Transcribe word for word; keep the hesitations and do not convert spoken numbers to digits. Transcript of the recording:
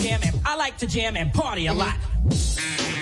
jam and I like to jam and party a lot.